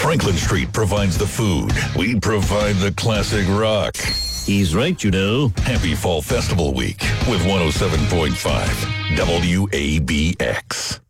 Franklin Street provides the food. We provide the classic rock. He's right, you know. Happy Fall Festival Week with 107.5 WABX.